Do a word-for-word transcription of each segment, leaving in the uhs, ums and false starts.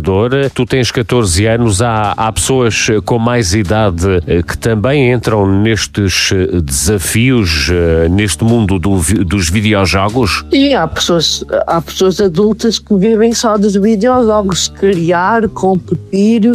utilizador. Tu tens catorze anos, há, há pessoas com mais idade que também entram nestes desafios, neste mundo do, dos videojogos? E há pessoas, há pessoas adultas que vivem só dos videojogos, criar, competir.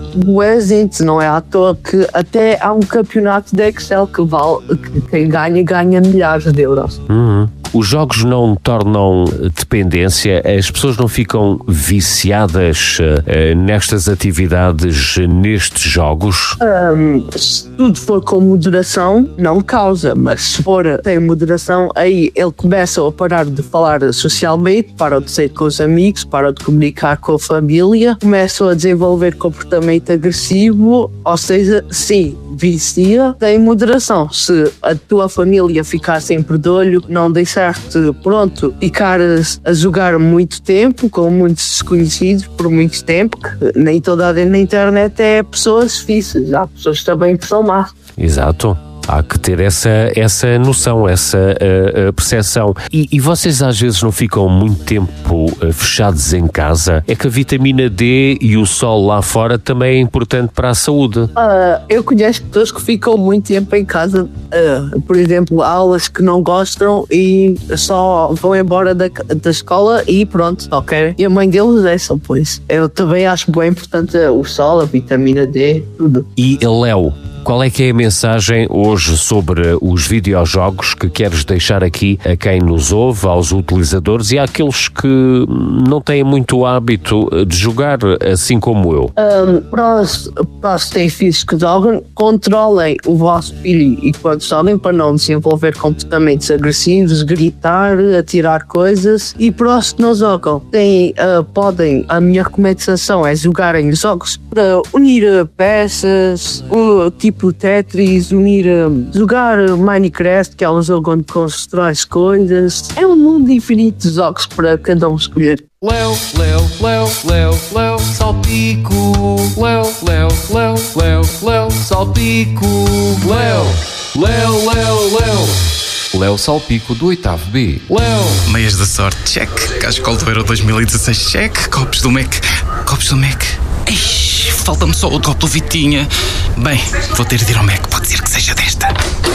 Boas, não é à toa que até há um campeonato de Excel que vale, que quem ganha, ganha milhares de euros. Uhum. Os jogos não tornam dependência? As pessoas não ficam viciadas uh, nestas atividades, nestes jogos? Um, se tudo for com moderação, não causa, mas se for sem moderação, aí ele começa a parar de falar socialmente, para de sair com os amigos, para de comunicar com a família, começa a desenvolver comportamento agressivo, ou seja, sim, vicia, tem moderação. Se a tua família ficar sempre de olho, não deixar-te, pronto, ficar a jogar muito tempo com muitos desconhecidos por muito tempo, que nem toda a gente na internet é pessoas fixas, há pessoas também que são más. Exato. Há que ter essa, essa noção, essa uh, uh, percepção. E, e vocês às vezes não ficam muito tempo uh, fechados em casa? É que a vitamina D e o sol lá fora também é importante para a saúde. Uh, eu conheço pessoas que ficam muito tempo em casa, uh, por exemplo, aulas que não gostam e só vão embora da, da escola e pronto, ok? E a mãe deles é só, pois. Eu também acho bem importante o sol, a vitamina D, tudo. E Léo, qual é que é a mensagem hoje sobre os videojogos que queres deixar aqui a quem nos ouve, aos utilizadores e àqueles que não têm muito hábito de jogar, assim como eu? Um, para, os, para os que têm filhos que jogam, controlem o vosso filho e quando jogam para não desenvolver comportamentos agressivos, gritar, atirar coisas. E para os que não jogam, têm, uh, podem, a minha recomendação é jogarem jogos para unir peças, o tipo Tetris, unir, jogar Minecraft, que é um jogo onde constróis coisas. É um mundo infinito de jogos para cada um escolher. Léo, Léo, Léo, Léo, Léo, Salpico. Léo, Léo, Léo, Léo, Léo, Salpico. Léo, Léo, Léo, Léo. Léo Salpico do oitavo B. Léo. Meias da sorte, check. Cascol do Euro dois mil e dezasseis, check. Copos do Mac, copos do Mac. Eish, falta-me só o copo do Vitinha. Bem, vou ter de ir ao Mac, pode ser que seja desta.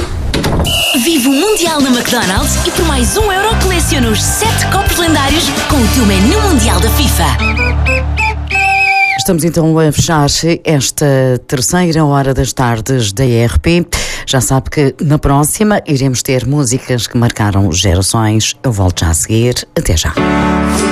Vive o Mundial na McDonald's e por mais um euro coleciona os sete copos lendários com o teu menu mundial da FIFA. Estamos então a fechar esta terceira hora das tardes da E R P. Já sabe que na próxima iremos ter músicas que marcaram gerações. Eu volto já a seguir. Até já.